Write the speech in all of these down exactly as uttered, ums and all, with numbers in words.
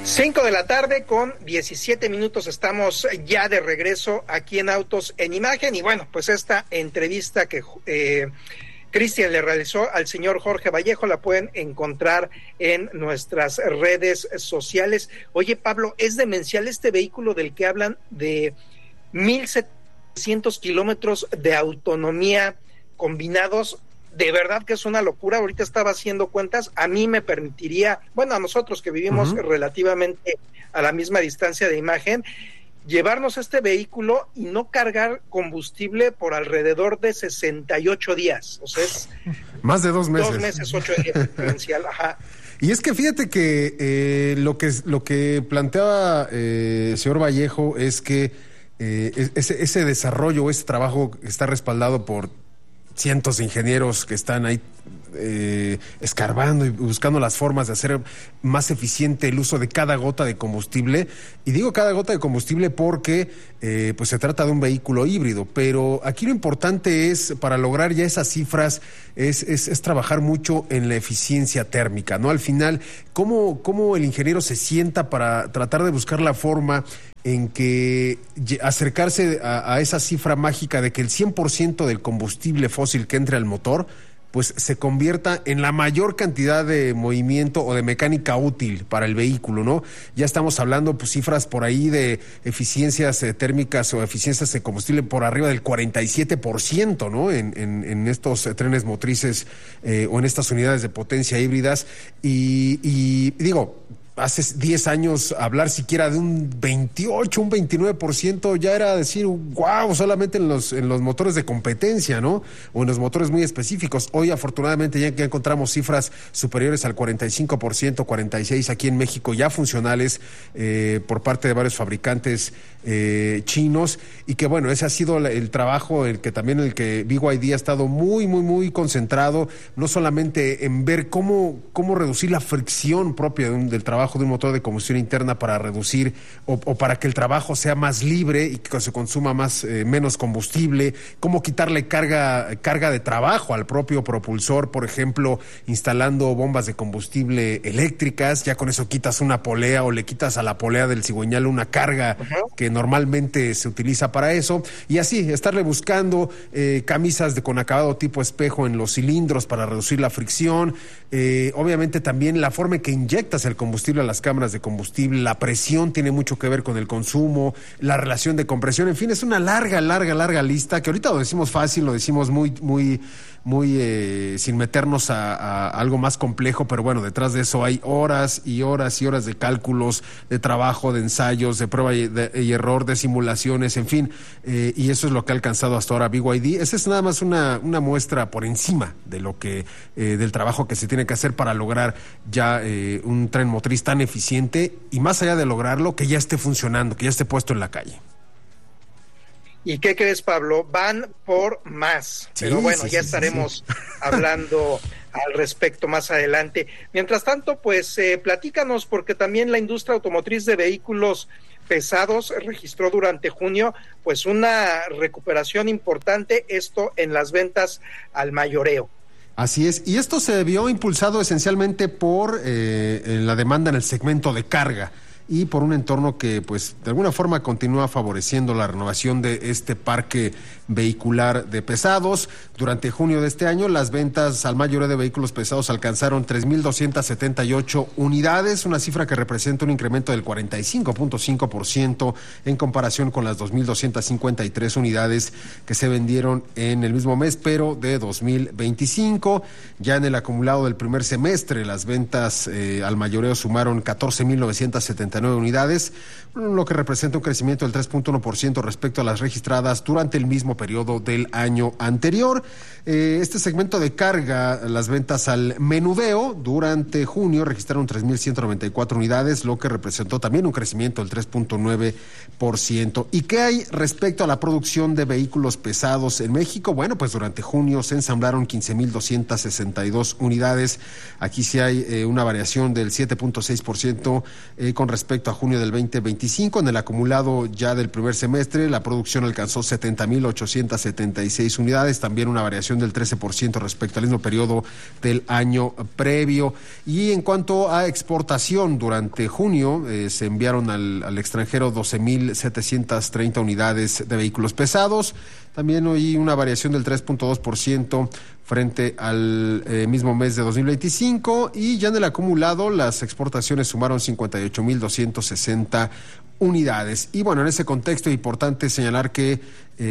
Cinco de la tarde con diecisiete minutos, estamos ya de regreso aquí en Autos en Imagen. Y bueno, pues esta entrevista que eh, Cristian le realizó al señor Jorge Vallejo la pueden encontrar en nuestras redes sociales. Oye, Pablo, es demencial este vehículo del que hablan de mil setecientos kilómetros de autonomía combinados. De verdad que es una locura. Ahorita estaba haciendo cuentas, a mí me permitiría, bueno, a nosotros que vivimos uh-huh. relativamente a la misma distancia de Imagen, llevarnos este vehículo y no cargar combustible por alrededor de sesenta y ocho días. O sea, es más de dos meses. Dos meses, ocho días diferencial, ajá. Y es que fíjate que eh, lo que lo que planteaba eh, el señor Vallejo es que eh, ese, ese desarrollo, ese trabajo está respaldado por cientos de ingenieros que están ahí eh, escarbando y buscando las formas de hacer más eficiente el uso de cada gota de combustible. Y digo cada gota de combustible porque eh, pues se trata de un vehículo híbrido, pero aquí lo importante es, para lograr ya esas cifras, es, es, es trabajar mucho en la eficiencia térmica, ¿no? Al final, ¿cómo, cómo el ingeniero se sienta para tratar de buscar la forma en que acercarse a, a esa cifra mágica de que el cien por ciento del combustible fósil que entre al motor pues se convierta en la mayor cantidad de movimiento o de mecánica útil para el vehículo, ¿no? Ya estamos hablando pues cifras por ahí de eficiencias eh, térmicas o eficiencias de combustible por arriba del cuarenta y siete por ciento, ¿no? En, en, en estos eh, trenes motrices eh, o en estas unidades de potencia híbridas y, y digo, hace diez años hablar siquiera de un veintiocho, un veintinueve por ciento ya era decir, wow, solamente en los, en los motores de competencia, ¿no? O en los motores muy específicos. Hoy, afortunadamente, ya, ya encontramos cifras superiores al cuarenta y cinco por ciento, cuarenta y seis por ciento aquí en México, ya funcionales eh, por parte de varios fabricantes eh, chinos. Y que, bueno, ese ha sido el trabajo, el que también el que B Y D ha estado muy, muy, muy concentrado, no solamente en ver cómo, cómo reducir la fricción propia de un, del trabajo de un motor de combustión interna para reducir o, o para que el trabajo sea más libre y que se consuma más eh, menos combustible, cómo quitarle carga carga de trabajo al propio propulsor, por ejemplo, instalando bombas de combustible eléctricas. Ya con eso quitas una polea o le quitas a la polea del cigüeñal una carga uh-huh. que normalmente se utiliza para eso, y así estarle buscando eh, camisas de con acabado tipo espejo en los cilindros para reducir la fricción. Eh, obviamente también la forma en que inyectas el combustible a las cámaras de combustible, la presión tiene mucho que ver con el consumo, la relación de compresión, en fin, es una larga, larga, larga lista que ahorita lo decimos fácil, lo decimos muy, muy, muy eh, sin meternos a, a algo más complejo, pero bueno, detrás de eso hay horas y horas y horas de cálculos, de trabajo, de ensayos, de prueba y, de, y error, de simulaciones, en fin, eh, y eso es lo que ha alcanzado hasta ahora B Y D. Esa es nada más una, una muestra por encima de lo que, eh, del trabajo que se tiene que hacer para lograr ya eh, un tren motriz tan eficiente y más allá de lograrlo, que ya esté funcionando, que ya esté puesto en la calle. ¿Y qué crees, Pablo? Van por más. Sí, pero bueno, sí, ya sí, estaremos sí, sí. hablando al respecto más adelante. Mientras tanto, pues eh, platícanos, porque también la industria automotriz de vehículos pesados registró durante junio pues una recuperación importante, esto en las ventas al mayoreo. Así es, y esto se vio impulsado esencialmente por eh, la demanda en el segmento de carga y por un entorno que, pues, de alguna forma continúa favoreciendo la renovación de este parque vehicular de pesados. Durante junio de este año, las ventas al mayoreo de vehículos pesados alcanzaron tres mil doscientas setenta y ocho unidades, una cifra que representa un incremento del cuarenta y cinco punto cinco por ciento en comparación con las dos mil doscientas cincuenta y tres unidades que se vendieron en el mismo mes, pero de dos mil veinticinco. Ya en el acumulado del primer semestre, las ventas eh, al mayoreo sumaron catorce mil novecientas setenta y nueve unidades, lo que representa un crecimiento del tres punto uno por ciento respecto a las registradas durante el mismo periodo del año anterior. Eh, este segmento de carga, las ventas al menudeo durante junio registraron tres mil ciento noventa y cuatro unidades, lo que representó también un crecimiento del tres punto nueve por ciento. ¿Y qué hay respecto a la producción de vehículos pesados en México? Bueno, pues durante junio se ensamblaron quince mil doscientas sesenta y dos unidades. Aquí sí hay eh, una variación del siete punto seis por ciento eh, con respecto respecto a junio del veinte veinticinco. En el acumulado ya del primer semestre, la producción alcanzó setenta mil ochocientas setenta y seis unidades, también una variación del trece por ciento respecto al mismo periodo del año previo. Y en cuanto a exportación, durante junio eh, se enviaron al, al extranjero doce mil setecientas treinta unidades de vehículos pesados, también hoy una variación del tres punto dos por ciento frente al eh, mismo mes de dos mil veinticinco, y ya en el acumulado las exportaciones sumaron cincuenta y ocho mil doscientas sesenta unidades. Y bueno, en ese contexto es importante señalar que, eh,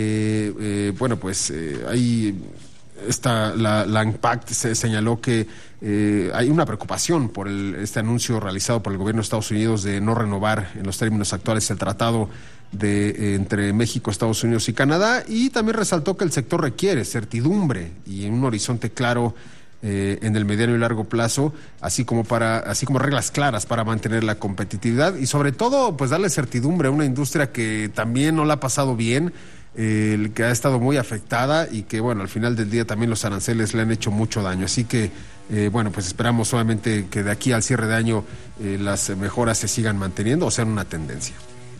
eh, bueno, pues eh, hay... Esta, la, la ANPAC se señaló que eh, hay una preocupación por el, este anuncio realizado por el gobierno de Estados Unidos de no renovar en los términos actuales el tratado de, eh, entre México, Estados Unidos y Canadá, y también resaltó que el sector requiere certidumbre y un horizonte claro eh, en el mediano y largo plazo, así como para, así como reglas claras para mantener la competitividad y sobre todo pues darle certidumbre a una industria que también no la ha pasado bien, Eh, que ha estado muy afectada y que, bueno, al final del día también los aranceles le han hecho mucho daño. Así que, eh, bueno, pues esperamos solamente que de aquí al cierre de año eh, las mejoras se sigan manteniendo o sean una tendencia.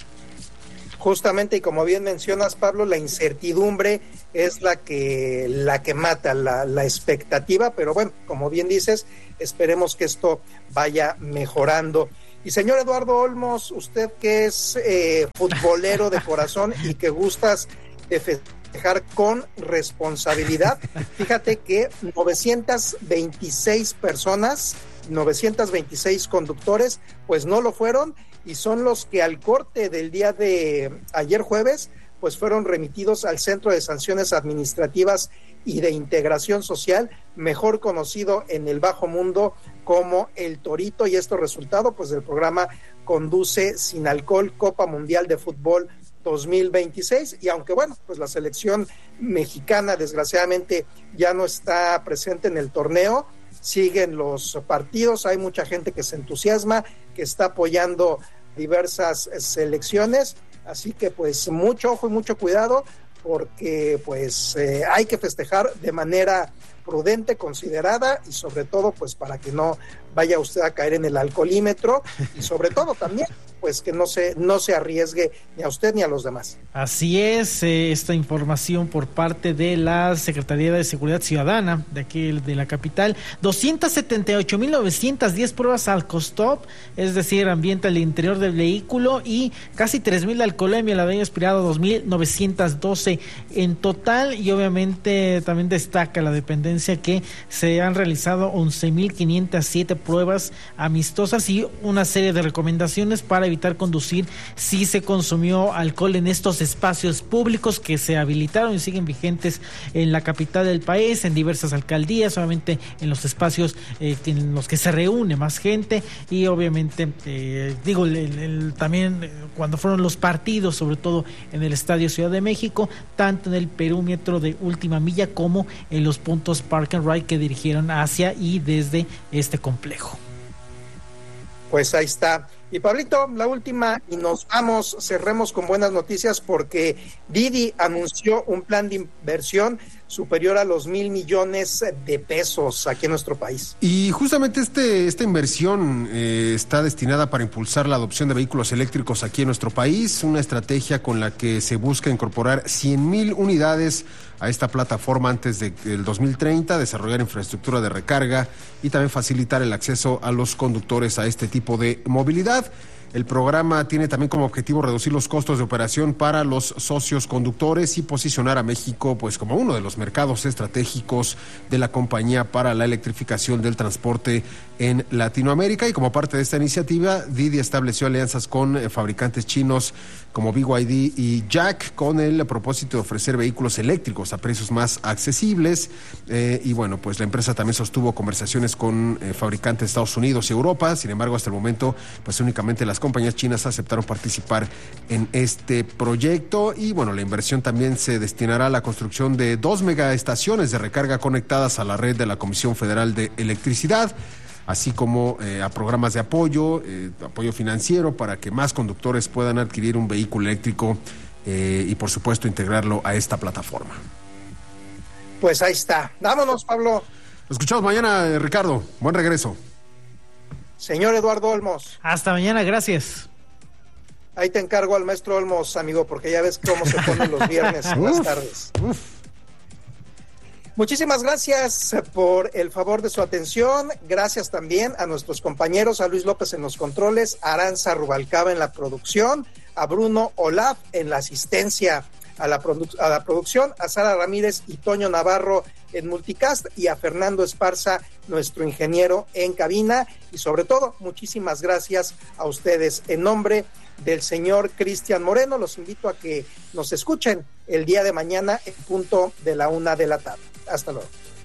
Justamente, y como bien mencionas, Pablo, la incertidumbre es la que, la que mata la, la expectativa, pero bueno, como bien dices, esperemos que esto vaya mejorando. Y señor Eduardo Olmos, usted que es eh, futbolero de corazón y que gustas de festejar con responsabilidad, fíjate que novecientas veintiséis personas, novecientos veintiséis conductores, pues no lo fueron, y son los que al corte del día de ayer jueves, pues fueron remitidos al Centro de Sanciones Administrativas y de Integración Social, mejor conocido en el bajo mundo como el Torito, y esto resultado pues del programa Conduce Sin Alcohol Copa Mundial de Fútbol dos mil veintiséis. Y aunque bueno, pues la selección mexicana desgraciadamente ya no está presente en el torneo, siguen los partidos, hay mucha gente que se entusiasma, que está apoyando diversas selecciones, así que pues mucho ojo y mucho cuidado, porque pues eh, hay que festejar de manera prudente, considerada, y sobre todo pues para que no vaya usted a caer en el alcoholímetro, y sobre todo también pues que no se no se arriesgue ni a usted ni a los demás. Así es, eh, esta información por parte de la Secretaría de Seguridad Ciudadana de aquí de la capital. Doscientas setenta y ocho mil novecientas diez pruebas alcostop, es decir, ambiente al interior del vehículo, y casi tres mil de alcoholemia, la había expirado dos mil novecientos doce en total. Y obviamente también destaca la dependencia que se han realizado once mil quinientas siete pruebas amistosas y una serie de recomendaciones para evitar conducir si se consumió alcohol en estos espacios públicos que se habilitaron y siguen vigentes en la capital del país, en diversas alcaldías, solamente en los espacios eh, en los que se reúne más gente. Y obviamente eh, digo el, el, también eh, cuando fueron los partidos, sobre todo en el Estadio Ciudad de México, tanto en el perímetro de última milla como en los puntos Park and Ride que dirigieron hacia y desde este complejo. Pues ahí está. Y Pablito, la última, y nos vamos, cerremos con buenas noticias, porque Didi anunció un plan de inversión superior a los mil millones de pesos aquí en nuestro país. Y justamente este esta inversión eh, está destinada para impulsar la adopción de vehículos eléctricos aquí en nuestro país, una estrategia con la que se busca incorporar cien mil unidades a esta plataforma antes de, del dos mil treinta, desarrollar infraestructura de recarga y también facilitar el acceso a los conductores a este tipo de movilidad. El programa tiene también como objetivo reducir los costos de operación para los socios conductores y posicionar a México pues como uno de los mercados estratégicos de la compañía para la electrificación del transporte en Latinoamérica. Y como parte de esta iniciativa, Didi estableció alianzas con eh, fabricantes chinos como B Y D y Jack con el propósito de ofrecer vehículos eléctricos a precios más accesibles. Eh, y bueno, pues la empresa también sostuvo conversaciones con eh, fabricantes de Estados Unidos y Europa. Sin embargo, hasta el momento, pues únicamente las compañías chinas aceptaron participar en este proyecto. Y bueno, la inversión también se destinará a la construcción de dos megaestaciones de recarga conectadas a la red de la Comisión Federal de Electricidad, así como eh, a programas de apoyo, eh, apoyo financiero para que más conductores puedan adquirir un vehículo eléctrico eh, y por supuesto integrarlo a esta plataforma. Pues ahí está. Vámonos, Pablo. Nos escuchamos mañana, Ricardo. Buen regreso. Señor Eduardo Olmos. Hasta mañana, gracias. Ahí te encargo al maestro Olmos, amigo, porque ya ves cómo se ponen los viernes en las tardes. Uf. Muchísimas gracias por el favor de su atención. Gracias también a nuestros compañeros, a Luis López en los controles, a Aranza Rubalcaba en la producción, a Bruno Olaf en la asistencia a la, produ- a la producción, a Sara Ramírez y Toño Navarro en Multicast y a Fernando Esparza, nuestro ingeniero en cabina. Y sobre todo, muchísimas gracias a ustedes. En nombre del señor Cristian Moreno, los invito a que nos escuchen el día de mañana en punto de la una de la tarde. Hasta luego.